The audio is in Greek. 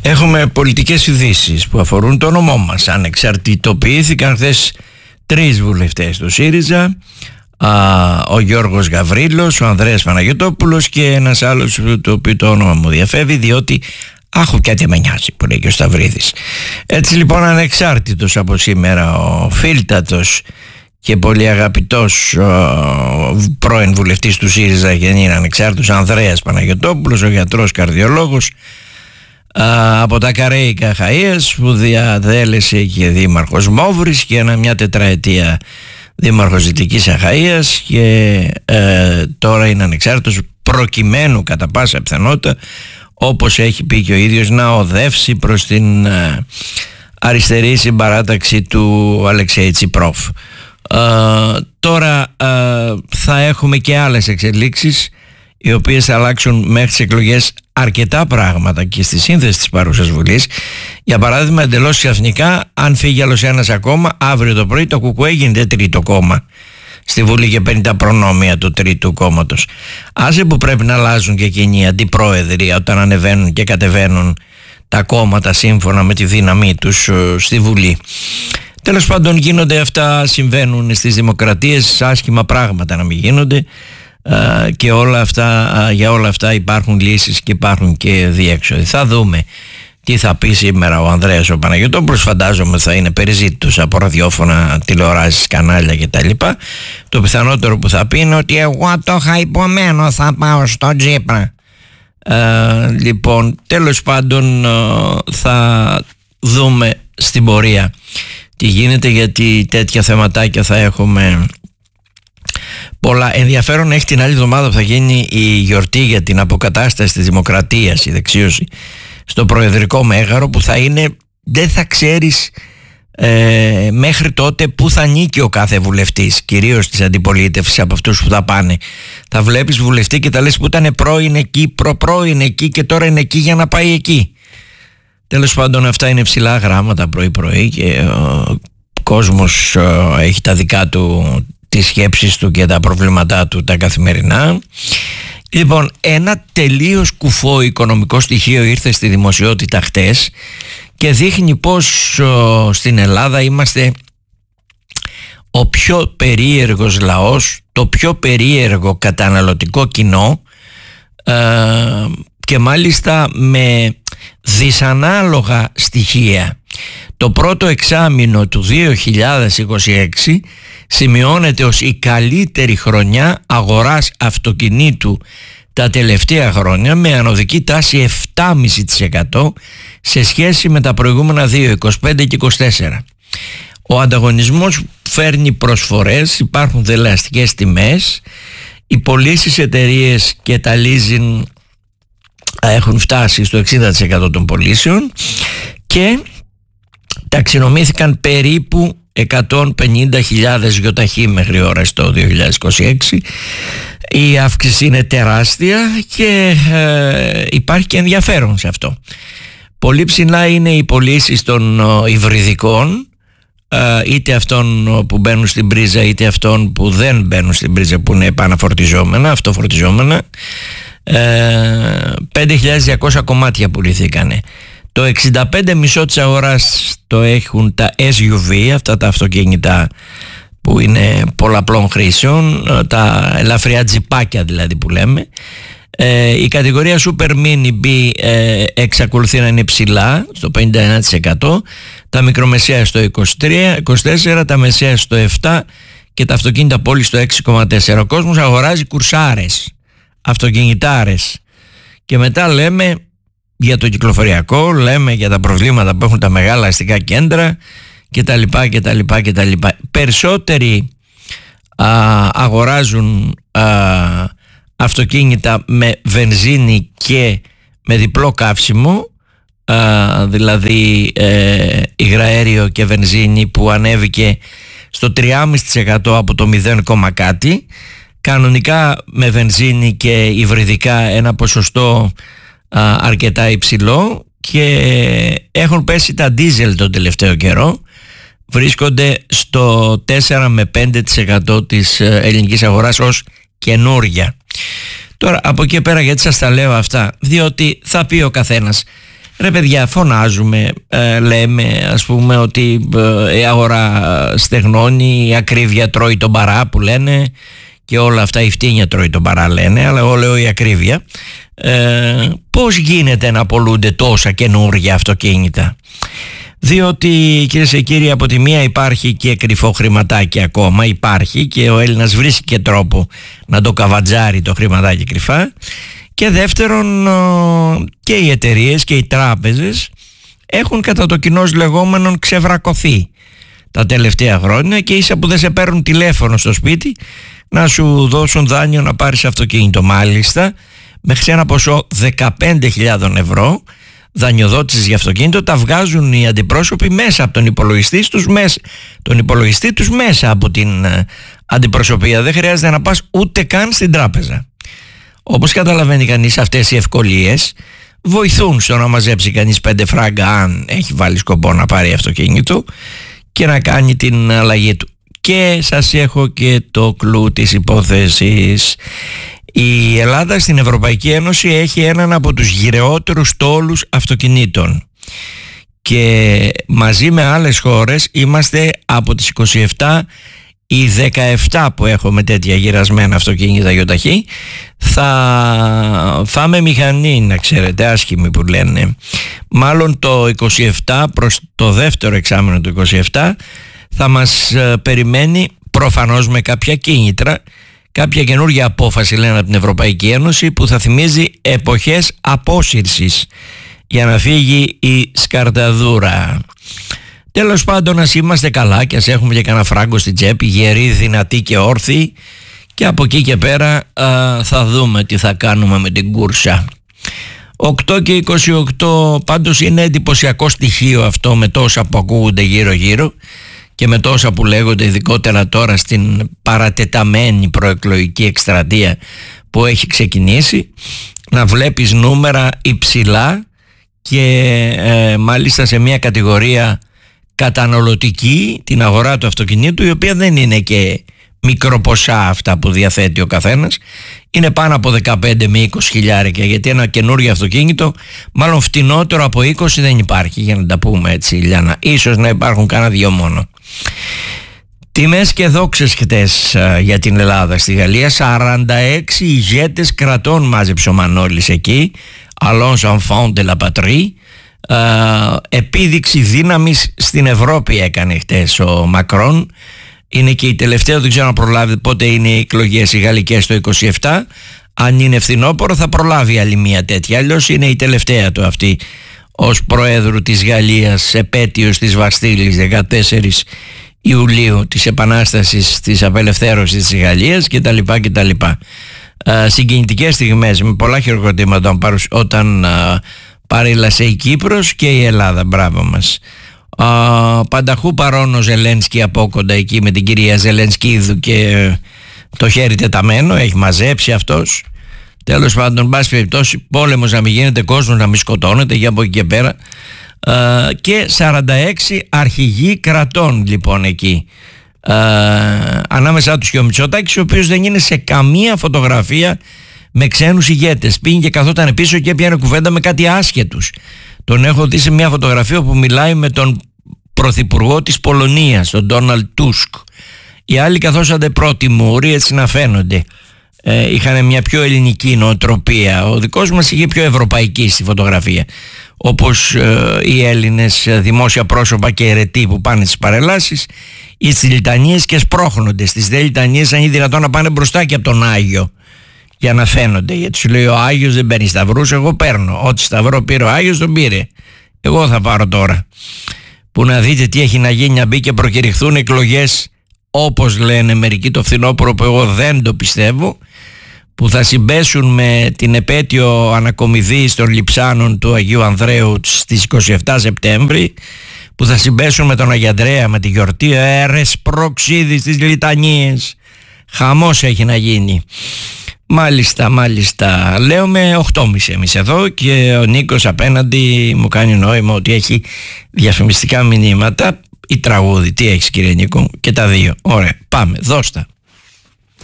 Έχουμε πολιτικές ειδήσεις που αφορούν το όνομό μας. Ανεξαρτητοποιήθηκαν χθες 3 βουλευτές του ΣΥΡΙΖΑ, ο Γιώργος Γαβρίλος, ο Ανδρέας Παναγιωτόπουλος και ένας άλλος, το οποίο το όνομα μου διαφεύγει, διότι άχω κάτι με νοιάζει, που λέει και ο Σταυρίδης. Έτσι λοιπόν, ανεξάρτητος από σήμερα, ο φίλτατος και πολύ αγαπητός πρώην βουλευτής του ΣΥΡΙΖΑ και είναι ανεξάρτητος Ανδρέας Παναγιωτόπουλος, ο γιατρός καρδιολόγος από τα Καραίικα Αχαΐας, που διαδέλεσε και δήμαρχος Μόβρης και μια τετραετία δήμαρχος Δυτικής Αχαΐας και τώρα είναι ανεξάρτητος, προκειμένου κατά πάσα πιθανότητα, όπως έχει πει και ο ίδιος, να οδεύσει προς την αριστερή συμπαράταξη του Αλεξέη Τσιπρόφ. Τώρα θα έχουμε και άλλες εξελίξεις, οι οποίες θα αλλάξουν μέχρι τις εκλογές αρκετά πράγματα και στη σύνθεση της παρούσας Βουλής. Για παράδειγμα, εντελώς ξαφνικά, αν φύγει άλλος ένας ακόμα, αύριο το πρωί το ΚΚΕ γίνεται τρίτο κόμμα στη Βουλή και παίρνει τα προνόμια του τρίτου κόμματος. Άσε που πρέπει να αλλάζουν και εκείνοι οι αντιπρόεδροι όταν ανεβαίνουν και κατεβαίνουν τα κόμματα σύμφωνα με τη δύναμή τους στη Βουλή. Τέλος πάντων, γίνονται αυτά, συμβαίνουν στις δημοκρατίες, άσχημα πράγματα να μην γίνονται, και όλα αυτά, για όλα αυτά υπάρχουν λύσεις και υπάρχουν και διέξοδοι. Θα δούμε τι θα πει σήμερα ο Ανδρέας ο Παναγιωτόπουλος. Φαντάζομαι θα είναι περιζήτητος από ραδιόφωνα, τηλεοράσεις, κανάλια κτλ. Το πιθανότερο που θα πει είναι ότι εγώ το είχα υπομένω, θα πάω στο Τσίπρα. Λοιπόν, τέλος πάντων, θα δούμε στην πορεία τι γίνεται, γιατί τέτοια θεματάκια θα έχουμε πολλά. Ενδιαφέρον έχει την άλλη εβδομάδα που θα γίνει η γιορτή για την αποκατάσταση της δημοκρατίας, η δεξίωση στο Προεδρικό Μέγαρο, που θα είναι, δεν θα ξέρεις μέχρι τότε που θα νίκει ο κάθε βουλευτής, κυρίως της αντιπολίτευσης, από αυτούς που θα πάνε. Θα βλέπεις βουλευτή και τα λες που ήταν πρώην εκεί, προπρώην εκεί και τώρα είναι εκεί για να πάει εκεί. Τέλος πάντων, αυτά είναι ψηλά γράμματα πρωί-πρωί και ο κόσμος έχει τα δικά του, τις σκέψεις του και τα προβλήματά του τα καθημερινά. Λοιπόν, ένα τελείως κουφό οικονομικό στοιχείο ήρθε στη δημοσιότητα χτες και δείχνει πως στην Ελλάδα είμαστε ο πιο περίεργος λαός, το πιο περίεργο καταναλωτικό κοινό, και μάλιστα με δυσανάλογα στοιχεία. Το πρώτο εξάμηνο του 2026 σημειώνεται ως η καλύτερη χρονιά αγοράς αυτοκινήτου τα τελευταία χρόνια, με ανωδική τάση 7,5% σε σχέση με τα προηγούμενα δύο, 25 και 24. Ο ανταγωνισμός φέρνει προσφορές, υπάρχουν δελεαστικές τιμές, οι πωλήσεις εταιρείες και τα leasing έχουν φτάσει στο 60% των πωλήσεων και ταξινομήθηκαν περίπου 150.000 γιοταχή μέχρι ώρας το 2026. Η αύξηση είναι τεράστια και υπάρχει και ενδιαφέρον σε αυτό. Πολύ ψηλά είναι οι πωλήσεις των υβριδικών, είτε αυτών που μπαίνουν στην πρίζα είτε αυτών που δεν μπαίνουν στην πρίζα, που είναι επαναφορτιζόμενα, αυτοφορτιζόμενα. 5.200 κομμάτια πουληθήκανε. Το 65,5% της αγοράς το έχουν τα SUV, αυτά τα αυτοκίνητα που είναι πολλαπλών χρήσεων, τα ελαφριά τζιπάκια δηλαδή που λέμε. Η κατηγορία Super Mini B εξακολουθεί να είναι ψηλά στο 51%, τα μικρομεσαία στο 24%, τα μεσαία στο 7% και τα αυτοκίνητα πόλη στο 6,4%. Ο κόσμος αγοράζει κουρσάρες, αυτοκινητάρες, και μετά λέμε για το κυκλοφοριακό, λέμε για τα προβλήματα που έχουν τα μεγάλα αστικά κέντρα κτλ. Περισσότεροι αγοράζουν αυτοκίνητα με βενζίνη και με διπλό καύσιμο, δηλαδή υγραέριο και βενζίνη, που ανέβηκε στο 3,5% από το 0, κάτι. Κανονικά με βενζίνη και υβριδικά ένα ποσοστό αρκετά υψηλό, και έχουν πέσει τα ντίζελ τον τελευταίο καιρό, βρίσκονται στο 4 με 5% της ελληνικής αγοράς ως καινούρια. Τώρα από εκεί πέρα γιατί σας τα λέω αυτά? Διότι θα πει ο καθένας, Ρε παιδιά, φωνάζουμε, λέμε ας πούμε ότι η αγορά στεγνώνει, η ακρίβεια τρώει τον παρά που λένε, και όλα αυτά, η φτύνια τρώει τον παρά λένε, αλλά εγώ λέω η ακρίβεια. Πώς γίνεται να πωλούνται τόσα καινούργια αυτοκίνητα? Διότι, κυρίες και κύριοι, από τη μία υπάρχει και κρυφό χρηματάκι, ακόμα υπάρχει, και ο Έλληνας βρίσκει τρόπο να το καβατζάρει το χρηματάκι κρυφά. Και δεύτερον, και οι εταιρείες και οι τράπεζες έχουν κατά το κοινώς λεγόμενον ξεβρακωθεί τα τελευταία χρόνια, και ίσα που δεν σε παίρνουν τηλέφωνο στο σπίτι να σου δώσουν δάνειο να πάρεις αυτοκίνητο. Μάλιστα, μέχρι ένα ποσό 15.000 ευρώ δανειοδότησης για αυτοκίνητο τα βγάζουν οι αντιπρόσωποι μέσα από τον υπολογιστή τους, μέσα από την αντιπροσωπεία. Δεν χρειάζεται να πας ούτε καν στην τράπεζα. Όπως καταλαβαίνει κανείς, αυτές οι ευκολίες βοηθούν στο να μαζέψει κανείς 5 φράγκα, αν έχει βάλει σκοπό να πάρει αυτοκίνητο, και να κάνει την αλλαγή του. Και σας έχω και το κλου της υπόθεσης. Η Ελλάδα στην Ευρωπαϊκή Ένωση έχει έναν από τους γυρεότερους στόλους αυτοκινήτων, και μαζί με άλλες χώρες είμαστε από τις 27 οι 17 που έχουμε τέτοια γυρασμένα αυτοκίνητα γιοταχή. Θα φάμε μηχανή, να ξέρετε, άσχημη που λένε. Μάλλον το 27, προς το δεύτερο εξάμηνο του 27, θα μας περιμένει, προφανώς με κάποια κίνητρα, κάποια καινούργια απόφαση, λένε, από την Ευρωπαϊκή Ένωση, που θα θυμίζει εποχές απόσυρσης, για να φύγει η σκαρταδούρα. Τέλος πάντων, ας είμαστε καλά και ας έχουμε και κανένα φράγκο στην τσέπη, γεροί, δυνατοί και όρθιοι, και από εκεί και πέρα θα δούμε τι θα κάνουμε με την κούρσα. 8 και 28, πάντως είναι εντυπωσιακό στοιχείο αυτό, με τόσα που ακούγονται γύρω-γύρω και με τόσα που λέγονται ειδικότερα τώρα στην παρατεταμένη προεκλογική εκστρατεία που έχει ξεκινήσει, να βλέπεις νούμερα υψηλά και μάλιστα σε μια κατηγορία καταναλωτική, την αγορά του αυτοκινήτου, η οποία δεν είναι και μικροποσά αυτά που διαθέτει ο καθένας, είναι πάνω από 15 με 20 χιλιάρικα, γιατί ένα καινούργιο αυτοκίνητο, μάλλον φτηνότερο από 20 δεν υπάρχει, για να τα πούμε έτσι, Ιλιάνα. Ίσως να υπάρχουν κάνα δυο μόνο. Τιμές και δόξες χτες για την Ελλάδα. Στη Γαλλία 46 ηγέτες κρατών μάζεψε ο Μανώλης εκεί, Allons enfants de la patrie. Επίδειξη δύναμης στην Ευρώπη έκανε χτες ο Μακρόν. Είναι και η τελευταία, δεν ξέρω να προλάβει πότε είναι οι εκλογές οι γαλλικές, το 27. Αν είναι φθινόπωρο θα προλάβει άλλη μια τέτοια, αλλιώς είναι η τελευταία του αυτή ως Προέδρου της Γαλλίας, επέτειος της Βαστίλης 14 Ιουλίου, της Επανάστασης, της Απελευθέρωσης της Γαλλίας κτλ. Συγκινητικές στιγμές, με πολλά χειροκροτήματα όταν παρήλασε η Κύπρος και η Ελλάδα. Μπράβο μας. Πανταχού παρόν ο Ζελένσκι από κοντά εκεί με την κυρία Ζελενσκίδου, και το χέρι τεταμένο, έχει μαζέψει αυτός. Τέλος πάντων, μπας περιπτώσει, πόλεμος να μην γίνεται, κόσμος να μην σκοτώνεται, για από εκεί και πέρα. Και 46 αρχηγοί κρατών λοιπόν εκεί, ανάμεσά τους και ο Μητσοτάκης, ο οποίος δεν είναι σε καμία φωτογραφία με ξένους ηγέτες. Πήγε και καθόταν πίσω και έπιανε κουβέντα με κάτι άσχετους. Τον έχω δει σε μια φωτογραφία που μιλάει με τον πρωθυπουργό της Πολωνίας, τον Ντόναλντ Τούσκ. Οι άλλοι καθόσανται πρώτοι μούροι, έτσι να φαίνονται. Είχαν μια πιο ελληνική νοοτροπία. Ο δικός μας είχε πιο ευρωπαϊκή στη φωτογραφία. Όπως οι Έλληνες δημόσια πρόσωπα και αιρετοί που πάνε στις παρελάσεις ή στις λιτανίες και σπρώχνονται. Στις δε λιτανίες, αν είναι δυνατόν, να πάνε μπροστά και από τον Άγιο, για να φαίνονται. Γιατί σου λέει ο Άγιος δεν παίρνει σταυρούς, εγώ παίρνω. Ό,τι σταυρό πήρε ο Άγιος τον πήρε. Εγώ θα πάρω τώρα. Που να δείτε τι έχει να γίνει, να μπει και προκηρυχθούν εκλογές, όπως λένε μερικοί το φθινόπωρο, που εγώ δεν το πιστεύω, που θα συμπέσουν με την επέτειο ανακομιδής των Λειψάνων του Αγίου Ανδρέου στις 27 Σεπτέμβρη, που θα συμπέσουν με τον Αγιαντρέα, με τη γιορτή Έρες Προξίδης στις Λιτανίες. Χαμός έχει να γίνει. Μάλιστα. Λέω με 8.30 εμείς εδώ, και ο Νίκος απέναντι μου κάνει νόημα ότι έχει διαφημιστικά μηνύματα ή τραγούδι. Τι έχεις, κύριε Νίκο? Και τα δύο. Ωραία, πάμε, δώστα.